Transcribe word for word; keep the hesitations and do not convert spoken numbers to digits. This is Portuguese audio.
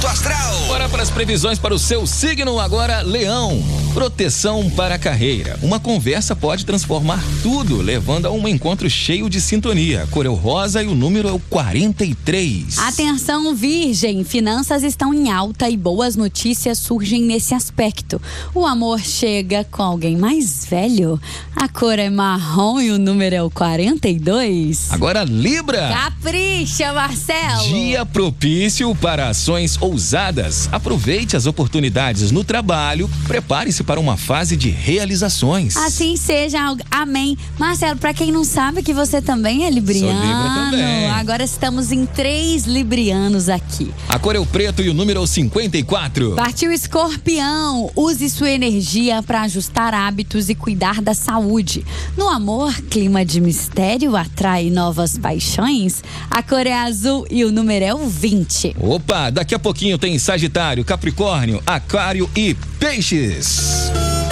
Alto Astral. Bora para as previsões para o seu signo agora, Leão. Proteção para a carreira. Uma conversa pode transformar tudo, levando a um encontro cheio de sintonia. A cor é o rosa e o número é o quarenta e três. Atenção, Virgem. Finanças estão em alta e boas notícias surgem nesse aspecto. O amor chega com alguém mais velho. A cor é marrom e o número é o quarenta e dois. Agora, Libra. Capricha, Marcelo. Dia propício para ações ousadas. Aproveite as oportunidades no trabalho. Prepare-se para uma fase de realizações. Assim seja, amém. Marcelo, pra quem não sabe que você também é libriano. Sou Libra também. Agora estamos em três librianos aqui. A cor é o preto e o número é o cinquenta e quatro. Partiu Escorpião. Use sua energia para ajustar hábitos e cuidar da saúde. No amor, clima de mistério atrai novas paixões. A cor é azul e o número é o vinte. Opa, daqui a pouquinho tem Sagitário, Capricórnio, Aquário e Peixes.